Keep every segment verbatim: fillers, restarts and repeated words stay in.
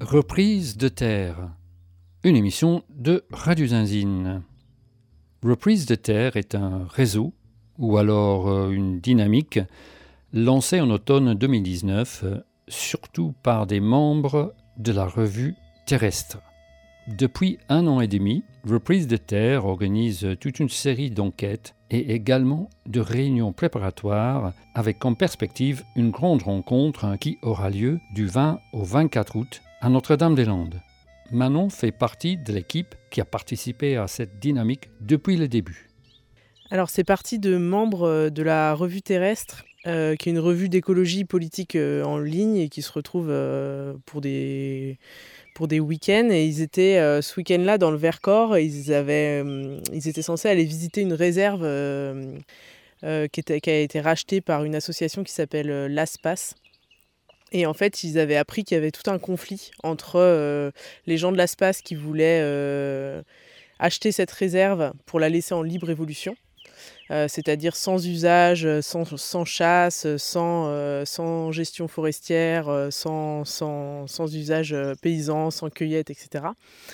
Reprise de terre, une émission de Radio Zinzine. Reprise de terre est un réseau, ou alors une dynamique, lancée en automne deux mille dix-neuf, surtout par des membres de la revue Terrestre. Depuis un an et demi, Reprise de terre organise toute une série d'enquêtes et également de réunions préparatoires avec comme perspective une grande rencontre qui aura lieu du vingt au vingt-quatre août à Notre-Dame-des-Landes. Manon fait partie de l'équipe qui a participé à cette dynamique depuis le début. Alors c'est parti de membres de la revue Terrestre, euh, qui est une revue d'écologie politique euh, en ligne et qui se retrouve euh, pour des... pour des week-ends, et ils étaient euh, ce week-end-là dans le Vercors. Ils, avaient, euh, ils étaient censés aller visiter une réserve euh, euh, qui, était, qui a été rachetée par une association qui s'appelle euh, l'ASPAS. Et en fait, ils avaient appris qu'il y avait tout un conflit entre euh, les gens de l'ASPAS qui voulaient euh, acheter cette réserve pour la laisser en libre évolution. Euh, c'est-à-dire sans usage, sans, sans chasse, sans, euh, sans gestion forestière, euh, sans, sans, sans usage euh, paysan, sans cueillette, et cetera.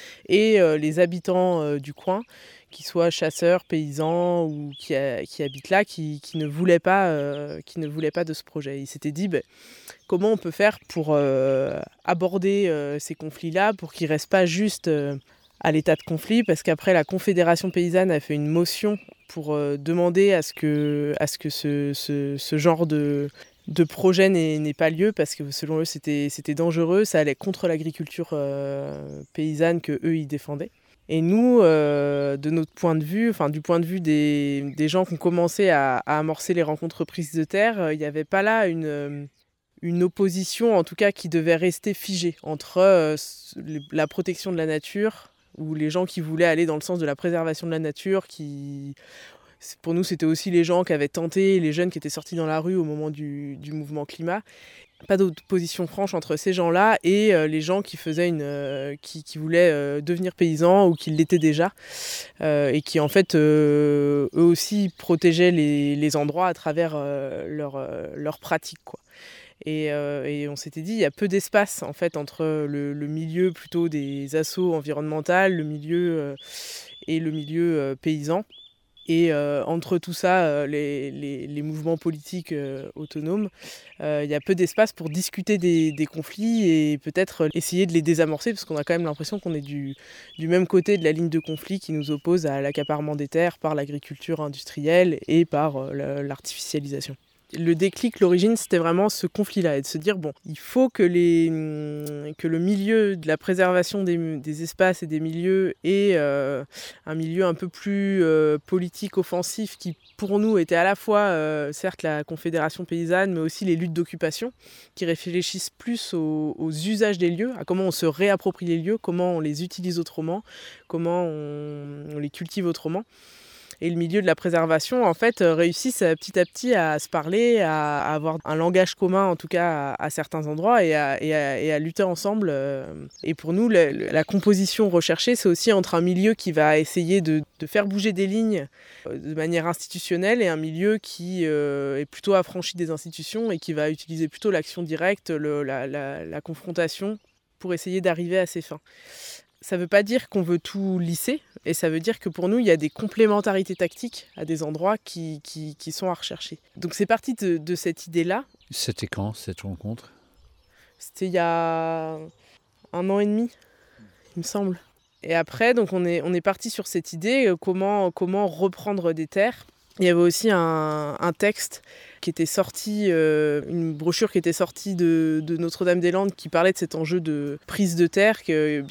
Et euh, les habitants euh, du coin, qu'ils soient chasseurs, paysans ou qui, a, qui habitent là, qui, qui, ne voulaient pas, euh, qui ne voulaient pas de ce projet. Ils s'étaient dit, bah, comment on peut faire pour euh, aborder euh, ces conflits-là, pour qu'ils ne restent pas juste euh, à l'état de conflit, parce qu'après la Confédération paysanne a fait une motion pour euh, demander à ce que, à ce, que ce, ce, ce genre de, de projet n'ait, n'ait pas lieu, parce que selon eux c'était, c'était dangereux, ça allait contre l'agriculture euh, paysanne que eux ils défendaient. Et nous, euh, de notre point de vue, enfin du point de vue des, des gens qui ont commencé à, à amorcer les rencontres Reprise de terre, il n'y avait pas là une, une opposition, en tout cas qui devait rester figée entre euh, la protection de la nature, ou les gens qui voulaient aller dans le sens de la préservation de la nature, qui, pour nous, c'était aussi les gens qui avaient tenté, les jeunes qui étaient sortis dans la rue au moment du, du mouvement climat. Pas d'opposition franche entre ces gens-là et euh, les gens qui faisaient une, euh, qui, qui voulaient euh, devenir paysans ou qui l'étaient déjà, euh, et qui en fait, euh, eux aussi protégeaient les, les endroits à travers euh, leur, euh, leur pratique, quoi. Et, euh, et on s'était dit, il y a peu d'espace en fait entre le, le milieu plutôt des assos environnementales, le milieu euh, et le milieu euh, paysan. Et euh, entre tout ça, euh, les, les, les mouvements politiques euh, autonomes, euh, il y a peu d'espace pour discuter des, des conflits et peut-être essayer de les désamorcer, parce qu'on a quand même l'impression qu'on est du, du même côté de la ligne de conflit qui nous oppose à l'accaparement des terres par l'agriculture industrielle et par euh, l'artificialisation. Le déclic, l'origine, c'était vraiment ce conflit-là, et de se dire, bon, il faut que, les, que le milieu de la préservation des, des espaces et des milieux ait euh, un milieu un peu plus euh, politique, offensif, qui pour nous était à la fois, euh, certes, la Confédération paysanne, mais aussi les luttes d'occupation, qui réfléchissent plus aux, aux usages des lieux, à comment on se réapproprie les lieux, comment on les utilise autrement, comment on, on les cultive autrement. Et le milieu de la préservation, en fait, réussissent petit à petit à se parler, à, à avoir un langage commun, en tout cas, à, à certains endroits, et à, et, à, et à lutter ensemble. Et pour nous, la, la composition recherchée, c'est aussi entre un milieu qui va essayer de, de faire bouger des lignes de manière institutionnelle et un milieu qui euh, est plutôt affranchi des institutions et qui va utiliser plutôt l'action directe, le, la, la, la confrontation, pour essayer d'arriver à ses fins. Ça ne veut pas dire qu'on veut tout lisser, et ça veut dire que pour nous, il y a des complémentarités tactiques à des endroits qui, qui, qui sont à rechercher. Donc c'est parti de, de cette idée-là. C'était quand, cette rencontre ? C'était il y a un an et demi, il me semble. Et après, donc on est, on est parti sur cette idée, euh, comment, comment reprendre des terres. Il y avait aussi un, un texte qui était sorti, euh, une brochure qui était sortie de, de Notre-Dame-des-Landes qui parlait de cet enjeu de prise de terre, que